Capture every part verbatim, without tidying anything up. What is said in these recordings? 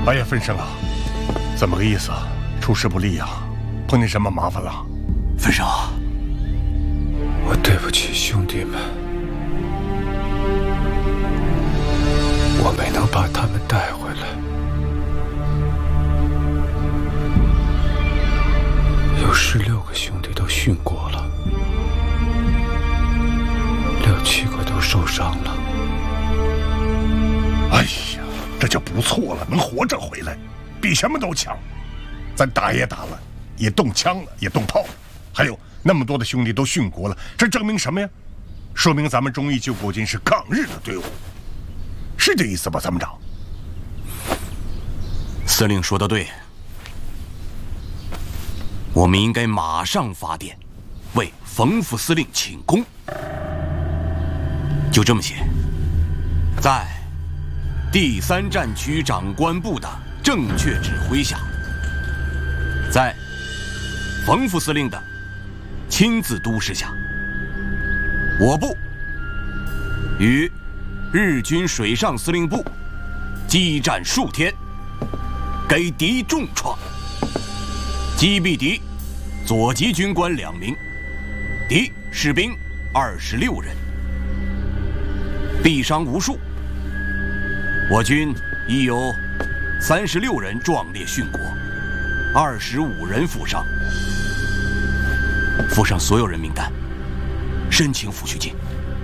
哎呀，分生啊，怎么个意思？出师不利呀、啊？碰见什么麻烦了？ 分生， 我对不起兄弟们，我没能把他们带回来。有十六个兄弟都殉国了，六七个都受伤了。 哎呀，这就不错了，能活着回来，比什么都强。咱打也打了，也动枪了，也动炮了，还有那么多的兄弟都殉国了，这证明什么呀？说明咱们忠义救国军是抗日的队伍，是这意思吧，参谋长？ 司令说得对，我们应该马上发电，为冯副司令请功。就这么写，在第三战区长官部的正确指挥下，在冯副司令的亲自督示下，我部与日军水上司令部激战数天，给敌重创，击毙敌左级军官两名，敌士兵二十六人，毙伤无数。我军已有三十六人壮烈殉国，二十五人负伤。附上所有人名单，申请抚恤金。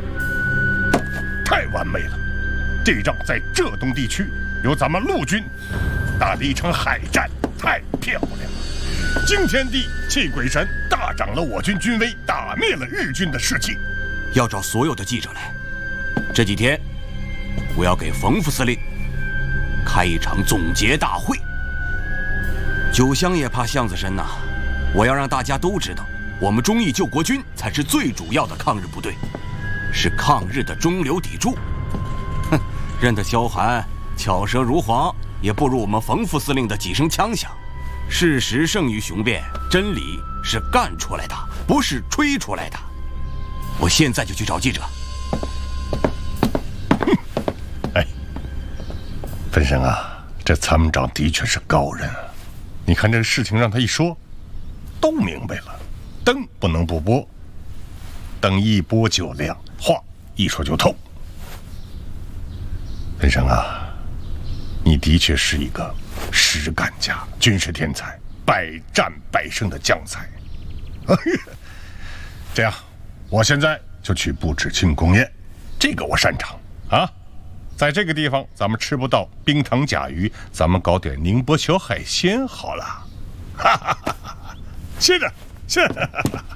太完美了！这仗在浙东地区由咱们陆军打了一场海战，太漂亮了！惊天地，泣鬼神，大涨了我军军威，打灭了日军的士气。 要找所有的记者来，这几天我要给冯副司令开一场总结大会。酒香也怕巷子深呐、啊，我要让大家都知道，我们忠义救国军才是最主要的抗日部队，是抗日的中流砥柱。哼，任他萧寒巧舌如簧，也不如我们冯副司令的几声枪响。事实胜于雄辩，真理是干出来的，不是吹出来的。我现在就去找记者。 哼，哎，分生啊，这参谋长的确是高人啊！你看这个事情让他一说，都明白了。灯不能不播，灯一播就亮，话一说就透。分生啊，你的确是一个实干家、军事天才、百战百胜的将才。这样，我现在就去布置庆功宴，这个我擅长啊。在这个地方，咱们吃不到冰糖甲鱼，咱们搞点宁波小海鲜好了。哈哈哈哈！谢着，谢着。